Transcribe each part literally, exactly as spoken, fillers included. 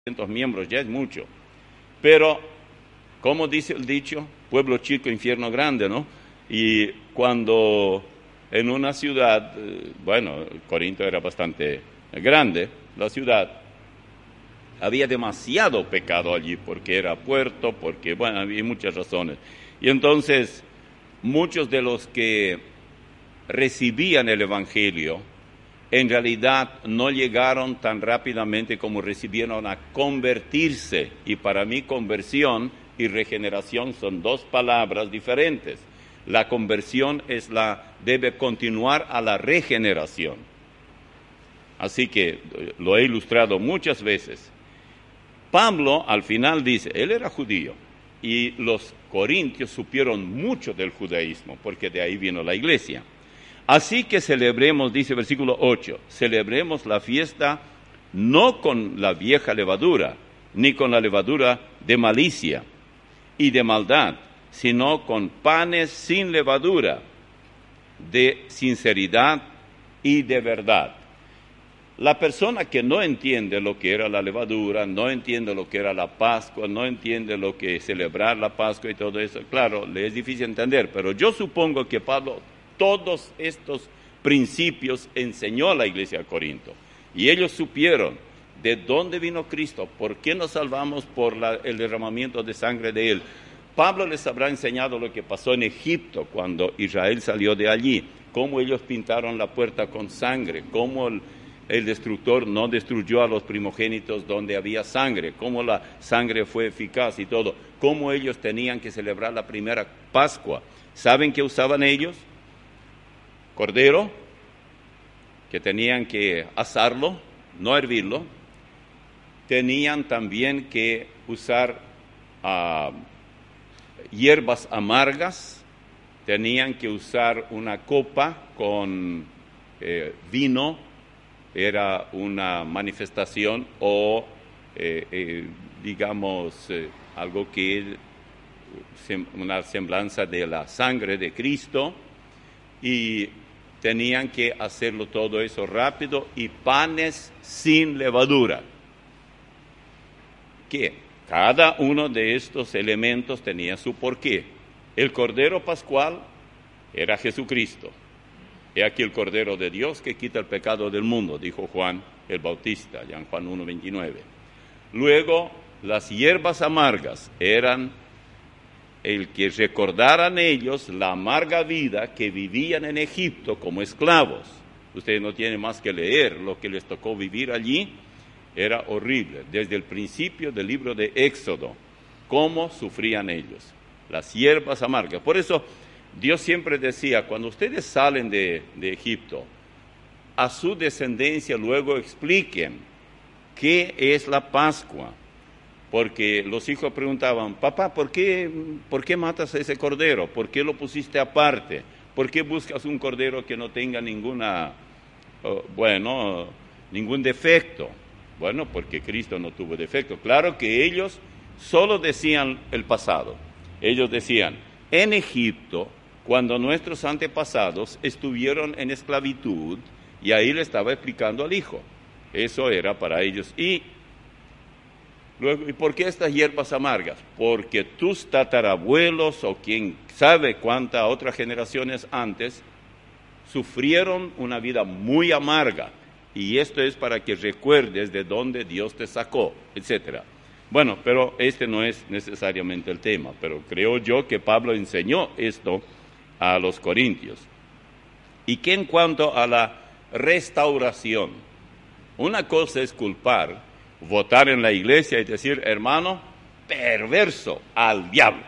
miembros, ya es mucho. Pero, como dice el dicho, pueblo chico, infierno grande, ¿no? Y cuando en una ciudad, bueno, Corinto era bastante grande, la ciudad, había demasiado pecado allí, porque era puerto, porque, bueno, había muchas razones. Y entonces, muchos de los que recibían el Evangelio, en realidad no llegaron tan rápidamente como recibieron a convertirse. Y para mí conversión y regeneración son dos palabras diferentes. La conversión es la, debe continuar a la regeneración. Así que lo he ilustrado muchas veces. Pablo al final dice, él era judío y los corintios supieron mucho del judaísmo, porque de ahí vino la iglesia. Así que celebremos, dice versículo ocho, celebremos la fiesta no con la vieja levadura, ni con la levadura de malicia y de maldad, sino con panes sin levadura, de sinceridad y de verdad. La persona que no entiende lo que era la levadura, no entiende lo que era la Pascua, no entiende lo que es celebrar la Pascua y todo eso, claro, le es difícil entender, pero yo supongo que Pablo todos estos principios enseñó a la iglesia de Corinto. Y ellos supieron de dónde vino Cristo, por qué nos salvamos por la, el derramamiento de sangre de Él. Pablo les habrá enseñado lo que pasó en Egipto cuando Israel salió de allí, cómo ellos pintaron la puerta con sangre, cómo el, el destructor no destruyó a los primogénitos donde había sangre, cómo la sangre fue eficaz y todo, cómo ellos tenían que celebrar la primera Pascua. ¿Saben qué usaban ellos? Cordero, que tenían que asarlo, no hervirlo. Tenían también que usar uh, hierbas amargas, tenían que usar una copa con eh, vino, era una manifestación o, eh, eh, digamos, eh, algo que sem- una semblanza de la sangre de Cristo, y tenían que hacerlo todo eso rápido, y panes sin levadura. Que cada uno de estos elementos tenía su porqué. El Cordero Pascual era Jesucristo. He aquí el Cordero de Dios que quita el pecado del mundo, dijo Juan el Bautista, ya en Juan uno veintinueve. Luego, las hierbas amargas eran el que recordaran ellos la amarga vida que vivían en Egipto como esclavos. Ustedes no tienen más que leer lo que les tocó vivir allí. Era horrible, desde el principio del libro de Éxodo, cómo sufrían ellos, las hierbas amargas. Por eso Dios siempre decía, cuando ustedes salen de, de Egipto, a su descendencia luego expliquen qué es la Pascua. Porque los hijos preguntaban, papá, ¿por qué, ¿por qué matas a ese cordero? ¿Por qué lo pusiste aparte? ¿Por qué buscas un cordero que no tenga ninguna, uh, bueno, ningún defecto? Bueno, porque Cristo no tuvo defecto. Claro que ellos solo decían el pasado. Ellos decían, en Egipto, cuando nuestros antepasados estuvieron en esclavitud, y ahí le estaba explicando al hijo. Eso era para ellos. Y luego, ¿y por qué estas hierbas amargas? Porque tus tatarabuelos o quien sabe cuántas otras generaciones antes sufrieron una vida muy amarga, y esto es para que recuerdes de dónde Dios te sacó, etcétera. Bueno, pero este no es necesariamente el tema, pero creo yo que Pablo enseñó esto a los corintios. Y que en cuanto a la restauración, una cosa es culpar, votar en la iglesia y decir, hermano, perverso, al diablo.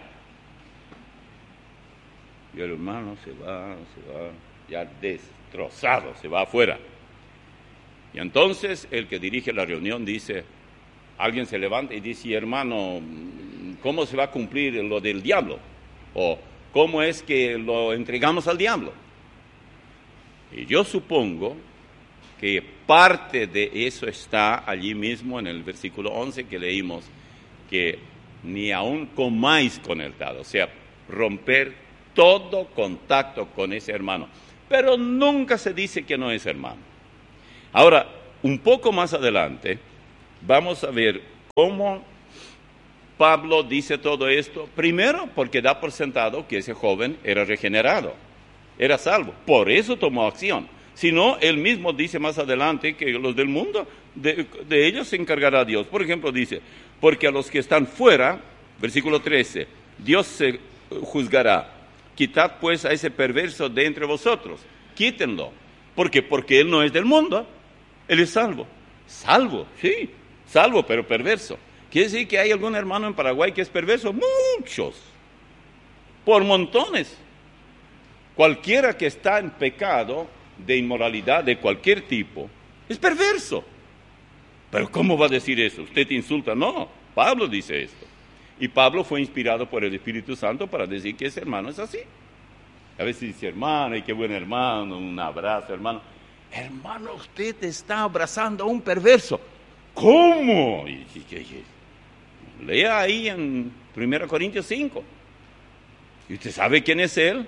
Y el hermano se va, se va, ya destrozado, se va afuera. Y entonces el que dirige la reunión dice, alguien se levanta y dice, hermano, ¿cómo se va a cumplir lo del diablo? O, ¿cómo es que lo entregamos al diablo? Y yo supongo que parte de eso está allí mismo en el versículo once que leímos, que ni aun comáis con el tal, o sea, romper todo contacto con ese hermano. Pero nunca se dice que no es hermano. Ahora, un poco más adelante, vamos a ver ¿Cómo Pablo dice todo esto? Primero, porque da por sentado que ese joven era regenerado, era salvo. Por eso tomó acción. Si no, él mismo dice más adelante que los del mundo, de, de ellos se encargará Dios. Por ejemplo, dice, porque a los que están fuera, versículo trece, Dios se juzgará. Quitad pues a ese perverso de entre vosotros. Quítenlo. ¿Por qué? Porque él no es del mundo. Él es salvo. Salvo, sí. Salvo, pero perverso. ¿Quiere decir que hay algún hermano en Paraguay que es perverso? Muchos. Por montones. Cualquiera que está en pecado de inmoralidad de cualquier tipo es perverso. Pero ¿cómo va a decir eso? ¿Usted te insulta? No, Pablo dice esto. Y Pablo fue inspirado por el Espíritu Santo para decir que ese hermano es así. A veces dice, hermano, y qué buen hermano, un abrazo, hermano. Hermano, usted está abrazando a un perverso. ¿Cómo? Y, y, y, y, lea ahí en primera Corintios cinco. ¿Y usted sabe quién es él?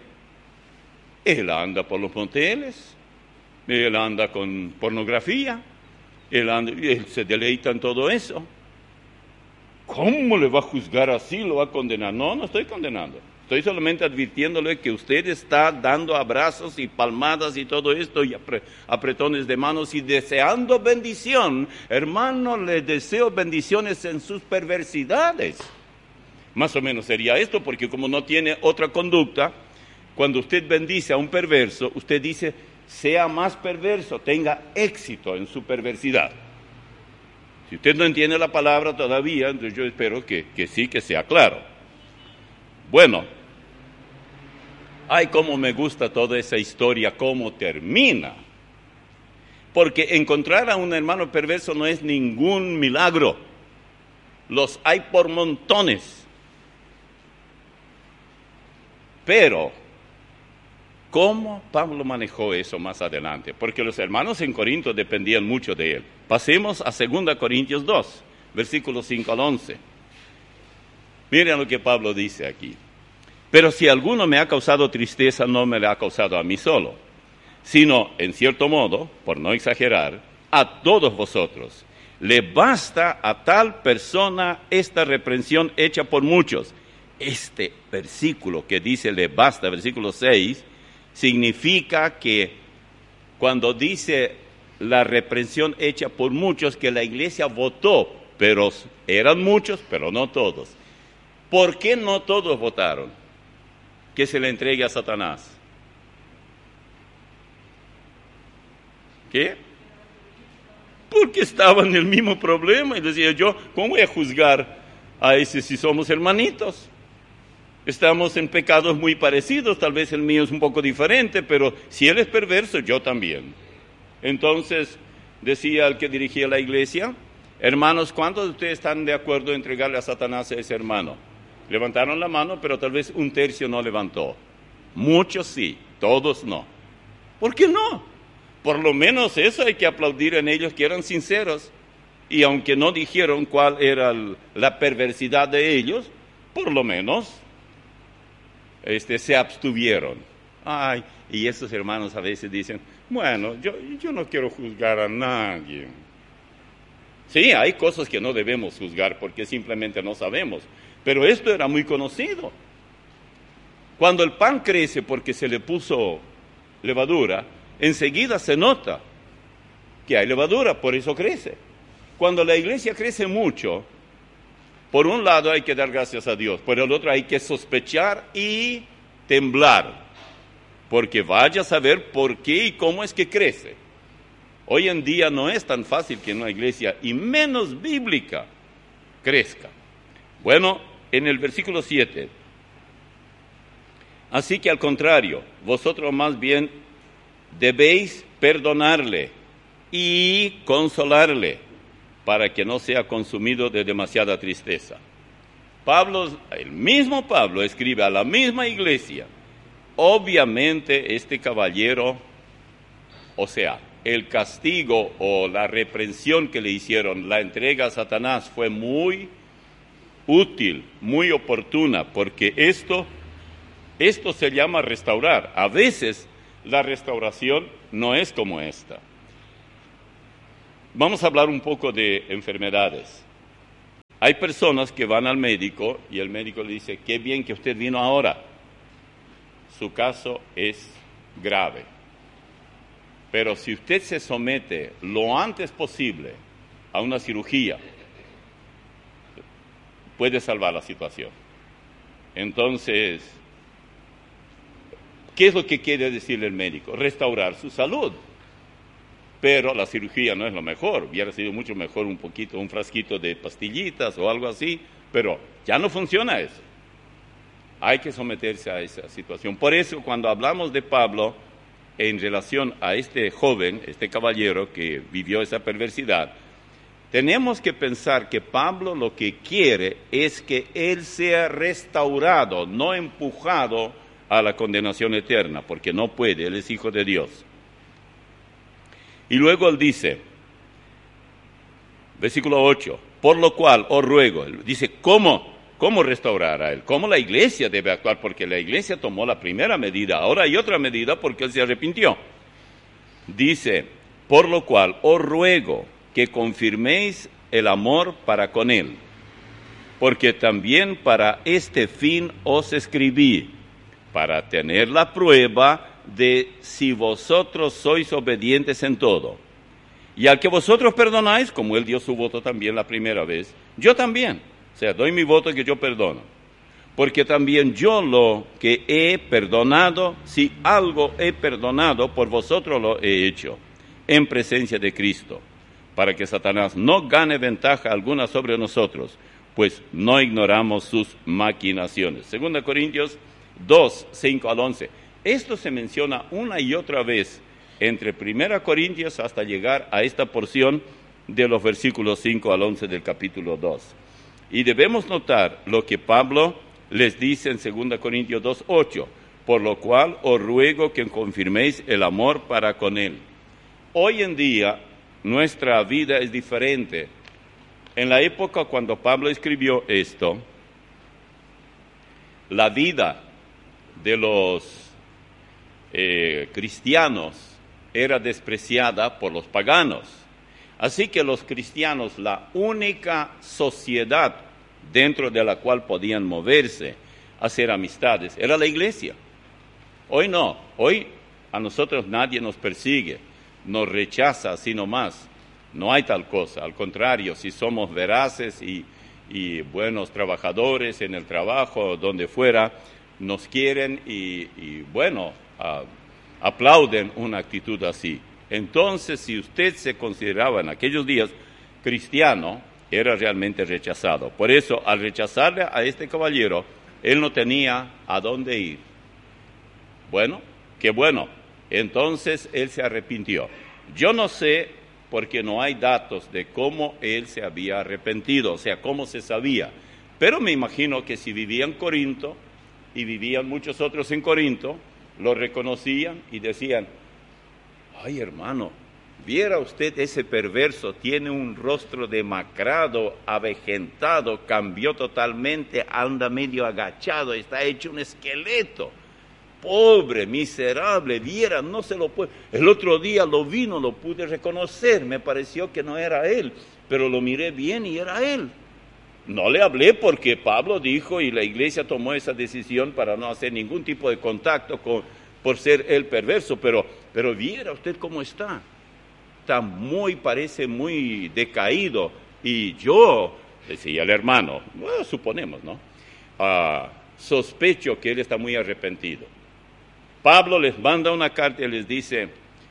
Él anda por los moteles, él anda con pornografía, él, anda, él se deleita en todo eso. ¿Cómo le va a juzgar así? ¿Lo va a condenar? No, no estoy condenando. Estoy solamente advirtiéndole que usted está dando abrazos y palmadas y todo esto y apretones de manos y deseando bendición. Hermano, le deseo bendiciones en sus perversidades. Más o menos sería esto, porque como no tiene otra conducta, cuando usted bendice a un perverso, usted dice, sea más perverso, tenga éxito en su perversidad. Si usted no entiende la palabra todavía, entonces yo espero que, que sí, que sea claro. Bueno, ay, cómo me gusta toda esa historia, cómo termina. Porque encontrar a un hermano perverso no es ningún milagro. Los hay por montones. Pero, ¿cómo Pablo manejó eso más adelante? Porque los hermanos en Corinto dependían mucho de él. Pasemos a segunda Corintios dos, versículos cinco al once. Miren lo que Pablo dice aquí. Pero si alguno me ha causado tristeza, no me la ha causado a mí solo, sino, en cierto modo, por no exagerar, a todos vosotros. Le basta a tal persona esta reprensión hecha por muchos. Este versículo que dice le basta, versículo seis, significa que cuando dice la reprensión hecha por muchos, que la iglesia votó, pero eran muchos, pero no todos. ¿Por qué no todos votaron que se le entregue a Satanás? ¿Qué? Porque estaban en el mismo problema y decía yo, ¿cómo voy a juzgar a ese si somos hermanitos? Estamos en pecados muy parecidos, tal vez el mío es un poco diferente, pero si él es perverso, yo también. Entonces, decía el que dirigía la iglesia, hermanos, ¿cuántos de ustedes están de acuerdo en entregarle a Satanás a ese hermano? Levantaron la mano, pero tal vez un tercio no levantó. Muchos sí, todos no. ¿Por qué no? Por lo menos eso hay que aplaudir en ellos, que eran sinceros. Y aunque no dijeron cuál era la perversidad de ellos, por lo menos este, se abstuvieron. Ay, y esos hermanos a veces dicen, bueno, yo, yo no quiero juzgar a nadie. Sí, hay cosas que no debemos juzgar porque simplemente no sabemos. Pero esto era muy conocido. Cuando el pan crece porque se le puso levadura, enseguida se nota que hay levadura, por eso crece. Cuando la iglesia crece mucho, por un lado hay que dar gracias a Dios, por el otro hay que sospechar y temblar, porque vaya a saber por qué y cómo es que crece. Hoy en día no es tan fácil que una iglesia, y menos bíblica, crezca. Bueno, en el versículo siete, así que al contrario, vosotros más bien debéis perdonarle y consolarle para que no sea consumido de demasiada tristeza. Pablo, el mismo Pablo escribe a la misma iglesia. Obviamente este caballero, o sea, el castigo o la reprensión que le hicieron, la entrega a Satanás fue muy útil, muy oportuna, porque esto, esto se llama restaurar. A veces la restauración no es como esta. Vamos a hablar un poco de enfermedades. Hay personas que van al médico y el médico le dice, qué bien que usted vino ahora. Su caso es grave. Pero si usted se somete lo antes posible a una cirugía, puede salvar la situación. Entonces, ¿qué es lo que quiere decirle el médico? Restaurar su salud. Pero la cirugía no es lo mejor. Hubiera sido mucho mejor un poquito, un frasquito de pastillitas o algo así, pero ya no funciona eso. Hay que someterse a esa situación. Por eso, cuando hablamos de Pablo, en relación a este joven, este caballero que vivió esa perversidad, tenemos que pensar que Pablo lo que quiere es que él sea restaurado, no empujado a la condenación eterna, porque no puede, él es hijo de Dios. Y luego él dice, versículo ocho, por lo cual os ruego, él dice, ¿cómo? ¿Cómo restaurar a él? ¿Cómo la iglesia debe actuar? Porque la iglesia tomó la primera medida, ahora hay otra medida porque él se arrepintió. Dice, por lo cual os ruego que confirméis el amor para con él, porque también para este fin os escribí, para tener la prueba de si vosotros sois obedientes en todo. Y al que vosotros perdonáis, como él dio su voto también la primera vez, yo también. O sea, doy mi voto que yo perdono. Porque también yo lo que he perdonado, si algo he perdonado, por vosotros lo he hecho, en presencia de Cristo, para que Satanás no gane ventaja alguna sobre nosotros, pues no ignoramos sus maquinaciones. Segunda Corintios dos, cinco al once. Esto se menciona una y otra vez entre Primera Corintios hasta llegar a esta porción de los versículos cinco al once del capítulo dos. Y debemos notar lo que Pablo les dice en Segunda Corintios dos, ocho, por lo cual os ruego que confirméis el amor para con él. Hoy en día nuestra vida es diferente. En la época cuando Pablo escribió esto, la vida de los eh, cristianos era despreciada por los paganos. Así que los cristianos, la única sociedad dentro de la cual podían moverse, hacer amistades, era la iglesia. Hoy no, hoy a nosotros nadie nos persigue, nos rechaza así nomás. No hay tal cosa, al contrario, si somos veraces y, y buenos trabajadores en el trabajo, donde fuera, nos quieren y, y bueno, uh, aplauden una actitud así. Entonces, si usted se consideraba en aquellos días cristiano, era realmente rechazado. Por eso, al rechazarle a este caballero, él no tenía a dónde ir. Bueno, qué bueno. Entonces, él se arrepintió. Yo no sé, porque no hay datos de cómo él se había arrepentido, o sea, cómo se sabía. Pero me imagino que si vivía en Corinto, y vivían muchos otros en Corinto, lo reconocían y decían, ay, hermano, viera usted ese perverso, tiene un rostro demacrado, avejentado, cambió totalmente, anda medio agachado, está hecho un esqueleto. Pobre, miserable, viera, no se lo puede. El otro día lo vi, no lo pude reconocer, me pareció que no era él, pero lo miré bien y era él. No le hablé porque Pablo dijo y la iglesia tomó esa decisión para no hacer ningún tipo de contacto con, por ser el perverso, pero, pero viera usted cómo está. Está muy, parece muy decaído. Y yo, decía el hermano, bueno, suponemos, ¿no? Uh, sospecho que él está muy arrepentido. Pablo les manda una carta y les dice,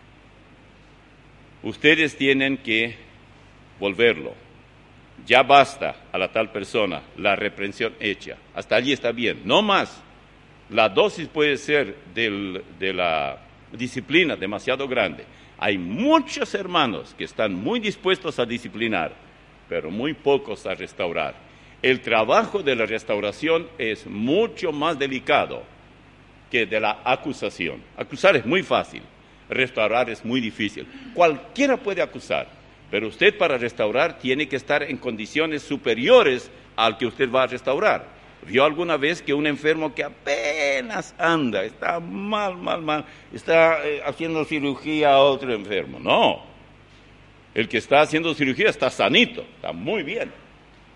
ustedes tienen que volverlo. Ya basta a la tal persona, la reprensión hecha. Hasta allí está bien, no más. La dosis puede ser del, de la disciplina demasiado grande. Hay muchos hermanos que están muy dispuestos a disciplinar, pero muy pocos a restaurar. El trabajo de la restauración es mucho más delicado que de la acusación. Acusar es muy fácil, restaurar es muy difícil. Cualquiera puede acusar, pero usted para restaurar tiene que estar en condiciones superiores al que usted va a restaurar. ¿Vio alguna vez que un enfermo que apenas anda, está mal, mal, mal, está eh, haciendo cirugía a otro enfermo? No. El que está haciendo cirugía está sanito, está muy bien.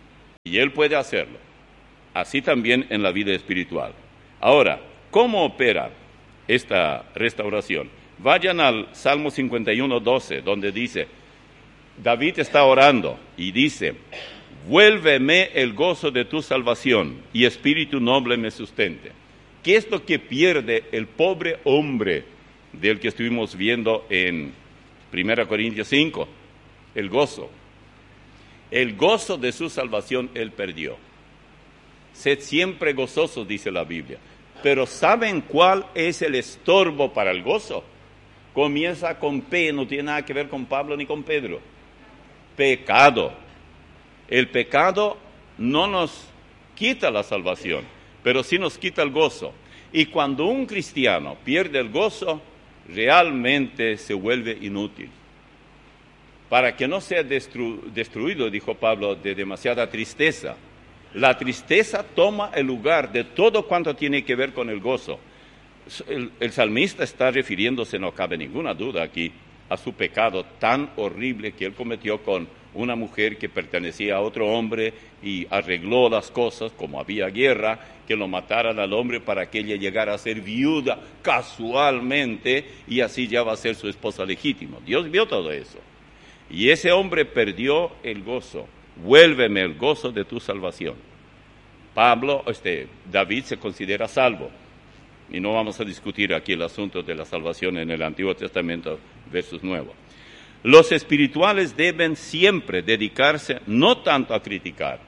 y Él puede hacerlo. Así también en la vida espiritual. Ahora, ¿cómo opera esta restauración? Vayan al Salmo cincuenta y uno, doce, donde dice, David está orando y dice, vuélveme el gozo de tu salvación y espíritu noble me sustente. ¿Qué es lo que pierde el pobre hombre del que estuvimos viendo en primera Corintios cinco? El gozo. El gozo de su salvación él perdió. Sed siempre gozosos, dice la Biblia. Pero ¿saben cuál es el estorbo para el gozo? Comienza con P, no tiene nada que ver con Pablo ni con Pedro. Pecado. El pecado no nos quita la salvación, pero sí nos quita el gozo. Y cuando un cristiano pierde el gozo, realmente se vuelve inútil. Para que no sea destru- destruido, dijo Pablo, de demasiada tristeza. La tristeza toma el lugar de todo cuanto tiene que ver con el gozo. El, el salmista está refiriéndose, no cabe ninguna duda aquí, a su pecado tan horrible que él cometió con una mujer que pertenecía a otro hombre y arregló las cosas, como había guerra, que lo mataran al hombre para que ella llegara a ser viuda casualmente y así ya va a ser su esposa legítima. Dios vio todo eso. Y ese hombre perdió el gozo. Vuélveme el gozo de tu salvación. Pablo, este, David se considera salvo. Y no vamos a discutir aquí el asunto de la salvación en el Antiguo Testamento versus Nuevo. Los espirituales deben siempre dedicarse no tanto a criticar,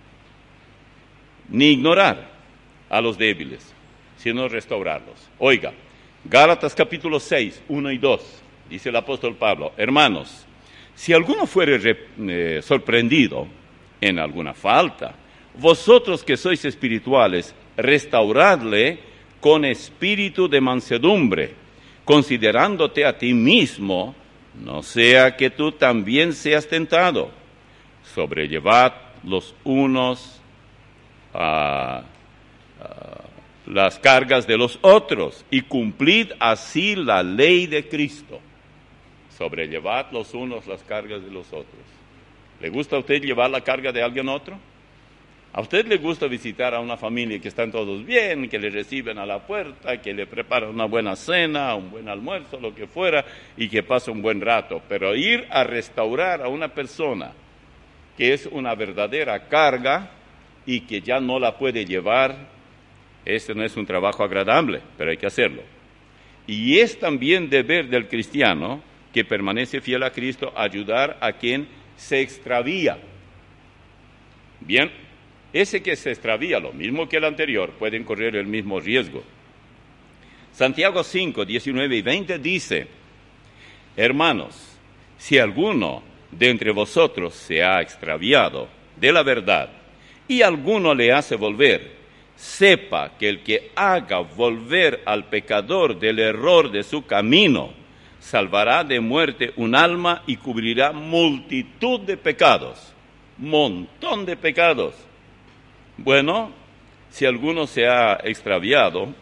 ni ignorar a los débiles, sino restaurarlos. Oiga, Gálatas capítulo seis, uno y dos, dice el apóstol Pablo, hermanos, si alguno fuere eh, sorprendido en alguna falta, vosotros que sois espirituales, restauradle con espíritu de mansedumbre, considerándote a ti mismo, no sea que tú también seas tentado. Sobrellevad los unos a, a las cargas de los otros y cumplid así la ley de Cristo. Sobrellevad los unos las cargas de los otros. ¿Le gusta a usted llevar la carga de alguien otro? ¿A usted le gusta visitar a una familia que están todos bien, que le reciben a la puerta, que le preparan una buena cena, un buen almuerzo, lo que fuera, y que pasa un buen rato? Pero ir a restaurar a una persona que es una verdadera carga y que ya no la puede llevar, ese no es un trabajo agradable, pero hay que hacerlo. Y es también deber del cristiano que permanece fiel a Cristo ayudar a quien se extravía. Bien, ese que se extravía, lo mismo que el anterior, pueden correr el mismo riesgo. Santiago cinco, diecinueve y veinte dice, hermanos, si alguno de entre vosotros se ha extraviado de la verdad y alguno le hace volver, sepa que el que haga volver al pecador del error de su camino, salvará de muerte un alma y cubrirá multitud de pecados, montón de pecados. Bueno, si alguno se ha extraviado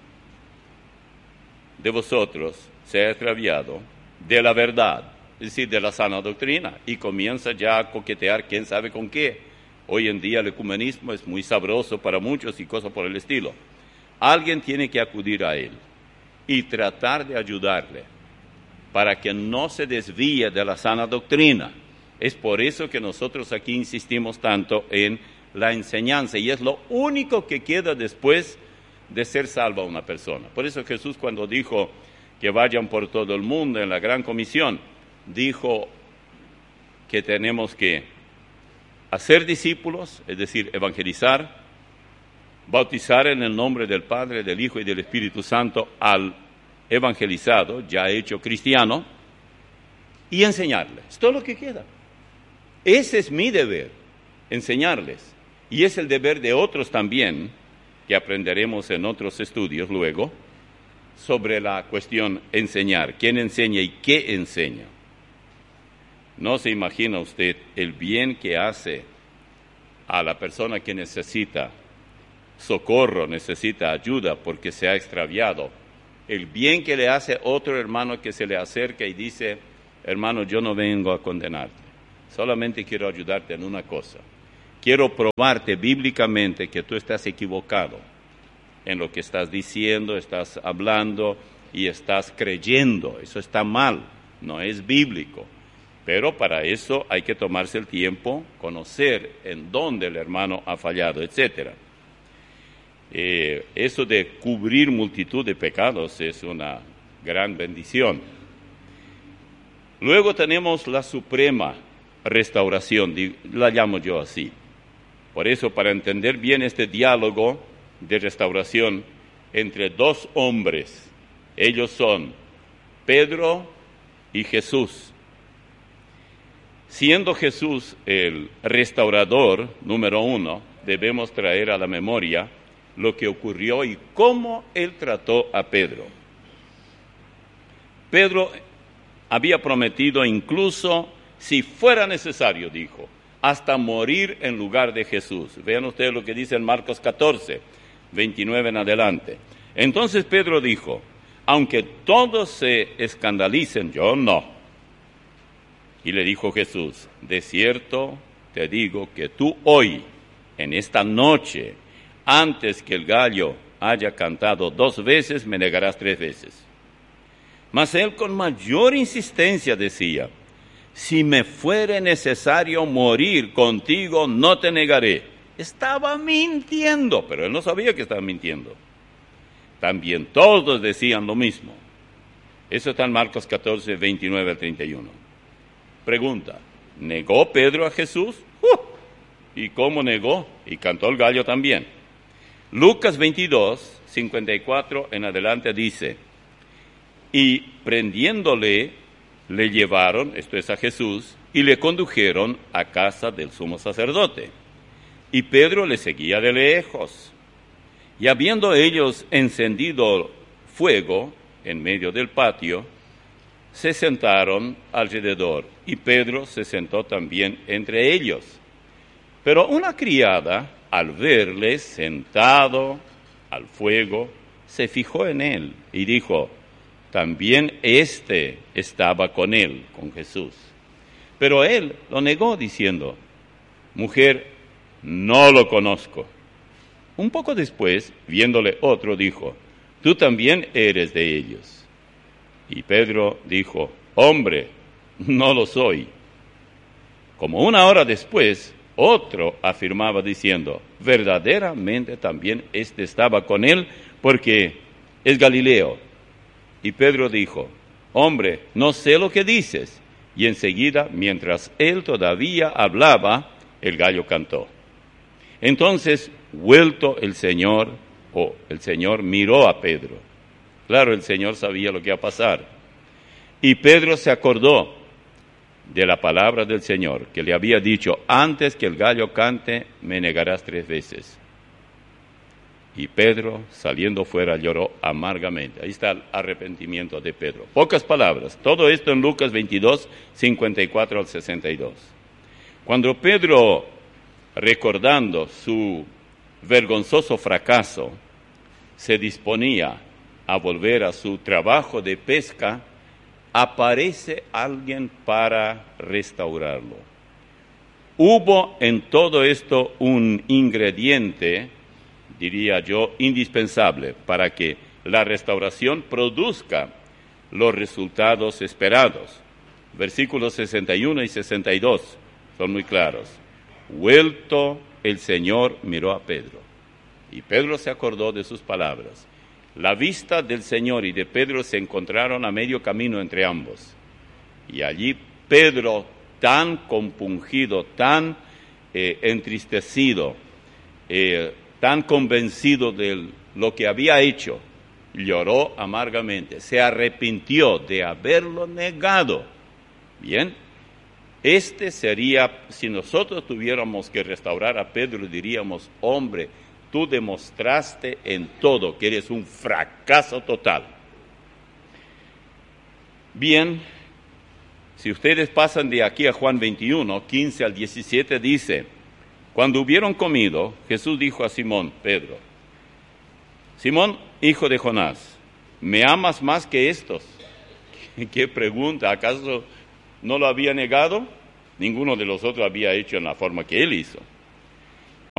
de vosotros, se ha extraviado de la verdad, es decir, de la sana doctrina, y comienza ya a coquetear quién sabe con qué. Hoy en día el ecumenismo es muy sabroso para muchos y cosas por el estilo. Alguien tiene que acudir a él y tratar de ayudarle para que no se desvíe de la sana doctrina. Es por eso que nosotros aquí insistimos tanto en la enseñanza, y es lo único que queda después de ser salva una persona. Por eso Jesús, cuando dijo que vayan por todo el mundo en la gran comisión, dijo que tenemos que hacer discípulos, es decir, evangelizar, bautizar en el nombre del Padre, del Hijo y del Espíritu Santo al evangelizado, ya hecho cristiano, y enseñarles. Es todo lo que queda. Ese es mi deber, enseñarles. Y es el deber de otros también, que aprenderemos en otros estudios luego, sobre la cuestión enseñar. ¿Quién enseña y qué enseña? No se imagina usted el bien que hace a la persona que necesita socorro, necesita ayuda porque se ha extraviado. El bien que le hace otro hermano que se le acerca y dice, hermano, yo no vengo a condenarte, solamente quiero ayudarte en una cosa. quiero probarte bíblicamente que tú estás equivocado en lo que estás diciendo, estás hablando y estás creyendo. Eso está mal, no es bíblico. Pero para eso hay que tomarse el tiempo, conocer en dónde el hermano ha fallado, etcétera. Eh, eso de cubrir multitud de pecados es una gran bendición. Luego tenemos la suprema restauración, la llamo yo así. Por eso, para entender bien este diálogo de restauración entre dos hombres, ellos son Pedro y Jesús. Siendo Jesús el restaurador número uno, debemos traer a la memoria lo que ocurrió y cómo él trató a Pedro. Pedro había prometido incluso, si fuera necesario, dijo, hasta morir en lugar de Jesús. Vean ustedes lo que dice en Marcos catorce, veintinueve en adelante. Entonces Pedro dijo, aunque todos se escandalicen, yo no. Y le dijo Jesús, de cierto te digo que tú hoy, en esta noche, antes que el gallo haya cantado dos veces, me negarás tres veces. Mas él con mayor insistencia decía, si me fuere necesario morir contigo, no te negaré. Estaba mintiendo, pero él no sabía que estaba mintiendo. También todos decían lo mismo. Eso está en Marcos catorce, veintinueve al treinta y uno. Pregunta, ¿negó Pedro a Jesús? ¡Uh! ¿Y cómo negó? Y cantó el gallo también. Lucas veintidós, cincuenta y cuatro en adelante dice, y prendiéndole, le llevaron, esto es a Jesús, y le condujeron a casa del sumo sacerdote. Y Pedro le seguía de lejos. Y habiendo ellos encendido fuego en medio del patio, se sentaron alrededor, y Pedro se sentó también entre ellos. Pero una criada, al verle sentado al fuego, se fijó en él y dijo, también éste estaba con él, con Jesús. Pero él lo negó diciendo, mujer, no lo conozco. Un poco después, viéndole otro, dijo, tú también eres de ellos. Y Pedro dijo, hombre, no lo soy. Como una hora después, otro afirmaba diciendo, verdaderamente también éste estaba con él, porque es Galileo. Y Pedro dijo, hombre, no sé lo que dices. Y enseguida, mientras él todavía hablaba, el gallo cantó. Entonces, vuelto el Señor, o oh, el Señor miró a Pedro. Claro, el Señor sabía lo que iba a pasar. Y Pedro se acordó de la palabra del Señor, que le había dicho, antes que el gallo cante, me negarás tres veces. Y Pedro, saliendo fuera, lloró amargamente. Ahí está el arrepentimiento de Pedro. Pocas palabras. Todo esto en Lucas veintidós, cincuenta y cuatro al sesenta y dos. Cuando Pedro, recordando su vergonzoso fracaso, se disponía a volver a su trabajo de pesca, aparece alguien para restaurarlo. Hubo en todo esto un ingrediente, diría yo, indispensable para que la restauración produzca los resultados esperados. Versículos sesenta y uno y sesenta y dos son muy claros. Vuelto el Señor miró a Pedro, y Pedro se acordó de sus palabras. La vista del Señor y de Pedro se encontraron a medio camino entre ambos. Y allí Pedro, tan compungido, tan eh, entristecido, eh, tan convencido de lo que había hecho, lloró amargamente, se arrepintió de haberlo negado. Bien, este sería, si nosotros tuviéramos que restaurar a Pedro, diríamos, hombre, tú demostraste en todo que eres un fracaso total. Bien, si ustedes pasan de aquí a Juan veintiuno, quince al diecisiete, dice, cuando hubieron comido, Jesús dijo a Simón, Pedro, Simón, hijo de Jonás, ¿me amas más que estos? ¿Qué pregunta? ¿Acaso no lo había negado? Ninguno de los otros había hecho en la forma que él hizo.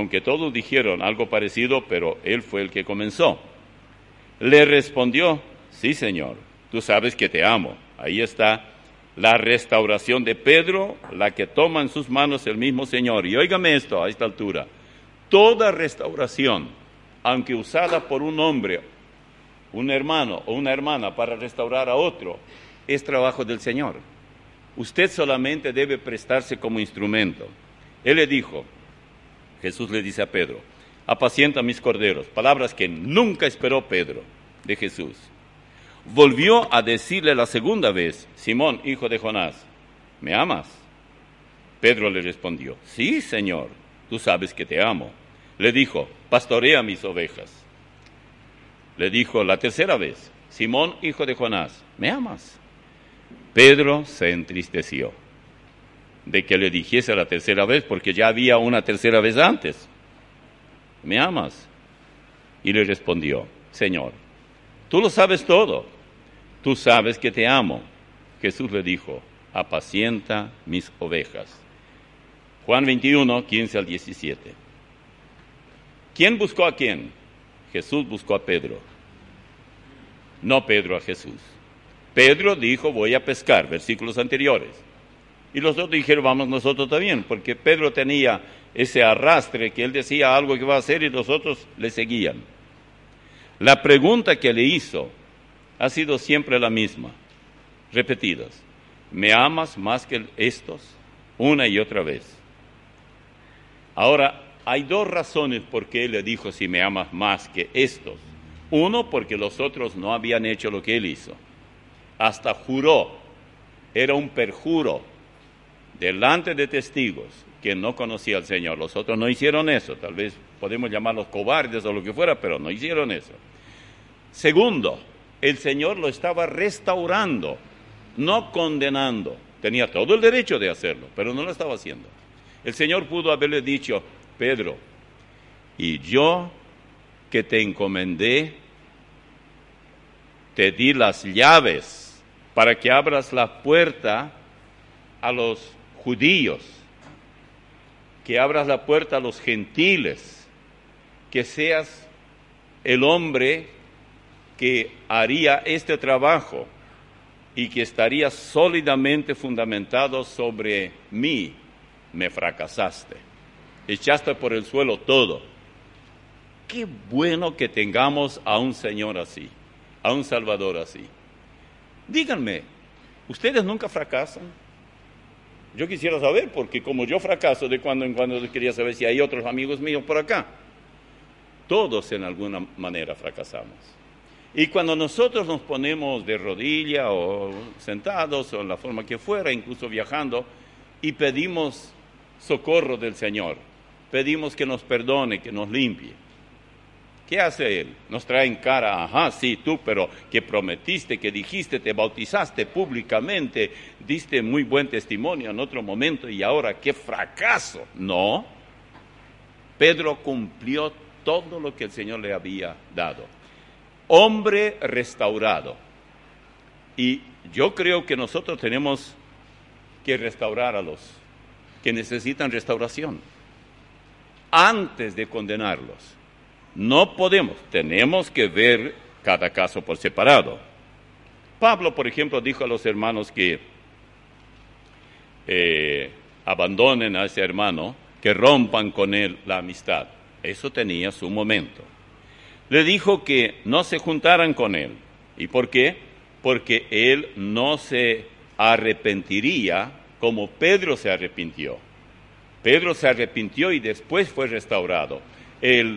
aunque todos dijeron algo parecido, pero él fue el que comenzó. Le respondió, sí, Señor, tú sabes que te amo. Ahí está la restauración de Pedro, la que toma en sus manos el mismo Señor. Y óigame esto a esta altura, toda restauración, aunque usada por un hombre, un hermano o una hermana para restaurar a otro, es trabajo del Señor. Usted solamente debe prestarse como instrumento. Él le dijo, Jesús le dice a Pedro, apacienta mis corderos, palabras que nunca esperó Pedro de Jesús. Volvió a decirle la segunda vez, Simón, hijo de Jonás, ¿me amas? Pedro le respondió, sí, Señor, tú sabes que te amo. Le dijo, pastorea mis ovejas. Le dijo la tercera vez, Simón, hijo de Jonás, ¿me amas? Pedro se entristeció de que le dijese la tercera vez, porque ya había una tercera vez antes. ¿Me amas? Y le respondió, Señor, tú lo sabes todo, tú sabes que te amo. Jesús le dijo, apacienta mis ovejas. Juan veintiuno, quince al diecisiete. ¿Quién buscó a quién? Jesús buscó a Pedro, no Pedro a Jesús. Pedro dijo, voy a pescar, versículos anteriores. Y los otros dijeron, vamos nosotros también, porque Pedro tenía ese arrastre que él decía algo que iba a hacer y los otros le seguían. La pregunta que le hizo ha sido siempre la misma, repetidas. ¿Me amas más que estos? Una y otra vez. Ahora, hay dos razones por qué él le dijo, si me amas más que estos. Uno, porque los otros no habían hecho lo que él hizo. Hasta juró, era un perjuro, delante de testigos, que no conocía al Señor. Los otros no hicieron eso, tal vez podemos llamarlos cobardes o lo que fuera, pero no hicieron eso. Segundo, el Señor lo estaba restaurando, no condenando. Tenía todo el derecho de hacerlo, pero no lo estaba haciendo. El Señor pudo haberle dicho, Pedro, y yo que te encomendé, te di las llaves para que abras la puerta a los judíos, que abras la puerta a los gentiles, que seas el hombre que haría este trabajo y que estaría sólidamente fundamentado sobre mí. Me fracasaste, echaste por el suelo todo. Qué bueno que tengamos a un Señor así, a un Salvador así. Díganme, ¿ustedes nunca fracasan? Yo quisiera saber, porque como yo fracaso de cuando en cuando, quería saber si hay otros amigos míos por acá. Todos en alguna manera fracasamos. Y cuando nosotros nos ponemos de rodilla o sentados o en la forma que fuera, incluso viajando, y pedimos socorro del Señor, pedimos que nos perdone, que nos limpie, ¿qué hace Él? Nos trae en cara, ajá, sí, tú, pero que prometiste, que dijiste, te bautizaste públicamente, diste muy buen testimonio en otro momento y ahora, ¡qué fracaso! No, Pedro cumplió todo lo que el Señor le había dado. Hombre restaurado. Y yo creo que nosotros tenemos que restaurar a los que necesitan restauración antes de condenarlos. No podemos, tenemos que ver cada caso por separado. Pablo, por ejemplo, dijo a los hermanos que eh, abandonen a ese hermano, que rompan con él la amistad. Eso tenía su momento. Le dijo que no se juntaran con él. ¿Y por qué? Porque él no se arrepentiría como Pedro se arrepintió. Pedro se arrepintió y después fue restaurado. El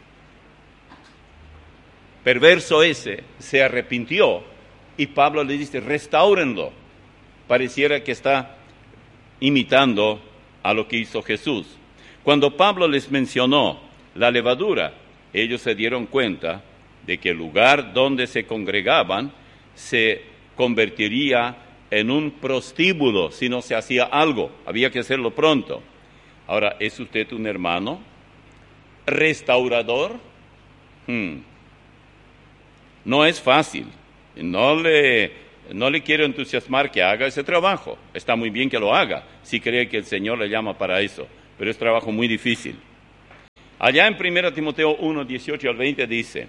perverso ese se arrepintió y Pablo le dice, restáurenlo. Pareciera que está imitando a lo que hizo Jesús. Cuando Pablo les mencionó la levadura, ellos se dieron cuenta de que el lugar donde se congregaban se convertiría en un prostíbulo si no se hacía algo. Había que hacerlo pronto. Ahora, ¿es usted un hermano restaurador? Hmm. No es fácil. No le, no le quiero entusiasmar que haga ese trabajo. Está muy bien que lo haga, si cree que el Señor le llama para eso, pero es trabajo muy difícil. Allá en primera Timoteo uno, dieciocho al veinte dice,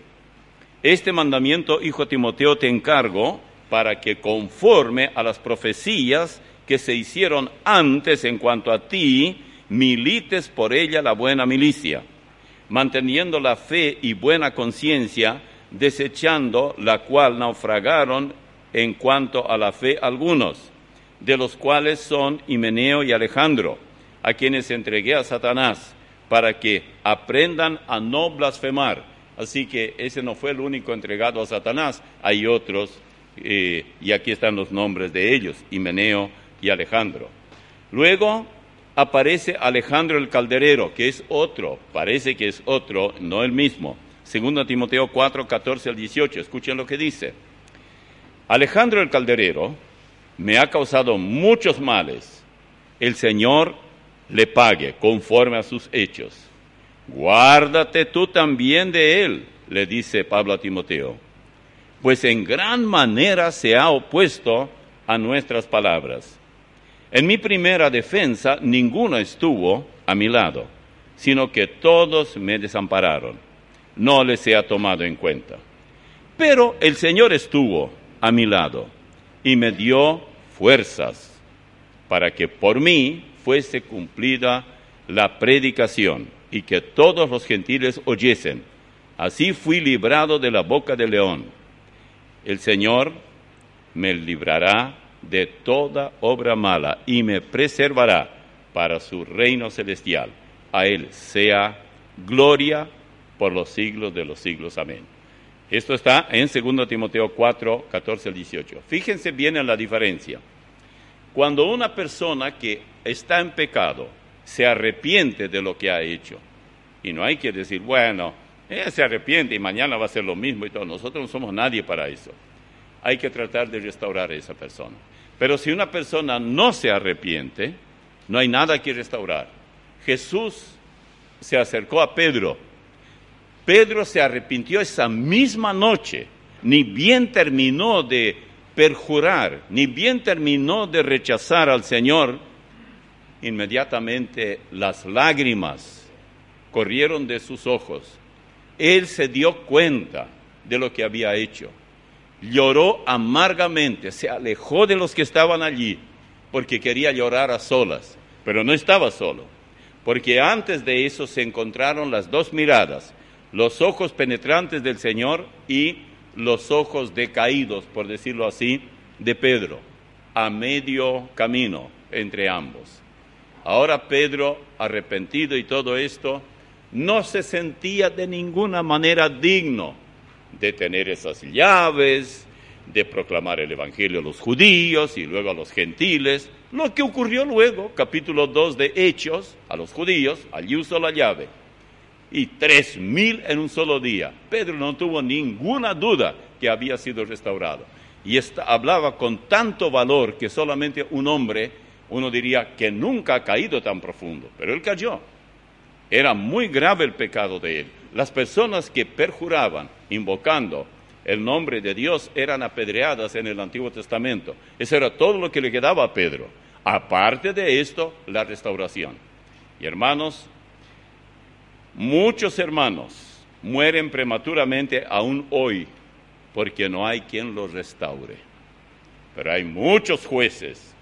este mandamiento, hijo Timoteo, te encargo para que conforme a las profecías que se hicieron antes en cuanto a ti, milites por ella la buena milicia, manteniendo la fe y buena conciencia, desechando la cual naufragaron en cuanto a la fe algunos, de los cuales son Himeneo y Alejandro, a quienes entregué a Satanás, para que aprendan a no blasfemar. Así que ese no fue el único entregado a Satanás, hay otros, eh, y aquí están los nombres de ellos, Himeneo y Alejandro. Luego aparece Alejandro el calderero, que es otro, parece que es otro, no el mismo. Segundo Timoteo cuatro, catorce al dieciocho, escuchen lo que dice. Alejandro el calderero me ha causado muchos males. El Señor le pague conforme a sus hechos. Guárdate tú también de él, le dice Pablo a Timoteo, pues en gran manera se ha opuesto a nuestras palabras. En mi primera defensa ninguno estuvo a mi lado, sino que todos me desampararon. No les he tomado en cuenta. Pero el Señor estuvo a mi lado y me dio fuerzas para que por mí fuese cumplida la predicación y que todos los gentiles oyesen. Así fui librado de la boca del león. El Señor me librará de toda obra mala y me preservará para su reino celestial. A Él sea gloria por los siglos de los siglos. Amén. Esto está en segundo Timoteo cuatro, catorce al dieciocho. Fíjense bien en la diferencia. Cuando una persona que está en pecado se arrepiente de lo que ha hecho, y no hay que decir, bueno, ella se arrepiente y mañana va a hacer lo mismo y todo. Nosotros no somos nadie para eso. Hay que tratar de restaurar a esa persona. Pero si una persona no se arrepiente, no hay nada que restaurar. Jesús se acercó a Pedro. Pedro se arrepintió esa misma noche. Ni bien terminó de perjurar, ni bien terminó de rechazar al Señor, inmediatamente las lágrimas corrieron de sus ojos. Él se dio cuenta de lo que había hecho. Lloró amargamente, se alejó de los que estaban allí, porque quería llorar a solas, pero no estaba solo, porque antes de eso se encontraron las dos miradas, los ojos penetrantes del Señor y los ojos decaídos, por decirlo así, de Pedro, a medio camino entre ambos. Ahora Pedro, arrepentido y todo esto, no se sentía de ninguna manera digno de tener esas llaves, de proclamar el evangelio a los judíos y luego a los gentiles. Lo que ocurrió luego, capítulo dos de Hechos, a los judíos, allí usó la llave. Y tres mil en un solo día. Pedro no tuvo ninguna duda que había sido restaurado. Y esta, hablaba con tanto valor que solamente un hombre, uno diría que nunca ha caído tan profundo, pero él cayó. Era muy grave el pecado de él. Las personas que perjuraban, invocando el nombre de Dios, eran apedreadas en el Antiguo Testamento. Eso era todo lo que le quedaba a Pedro. Aparte de esto, la restauración. Y hermanos, muchos hermanos mueren prematuramente aún hoy porque no hay quien los restaure. Pero hay muchos jueces,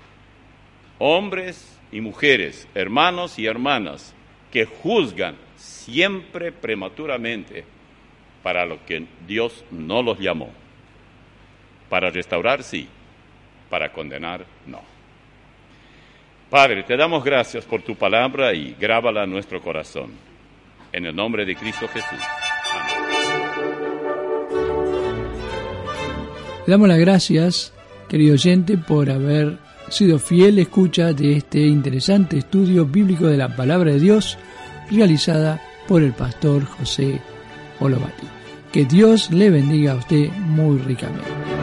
hombres y mujeres, hermanos y hermanas, que juzgan siempre prematuramente para lo que Dios no los llamó. Para restaurar, sí. Para condenar, no. Padre, te damos gracias por tu palabra y grábala en nuestro corazón. En el nombre de Cristo Jesús. Amén. Le damos las gracias, querido oyente, por haber sido fiel escucha de este interesante estudio bíblico de la Palabra de Dios realizada por el pastor José Olovati. Que Dios le bendiga a usted muy ricamente.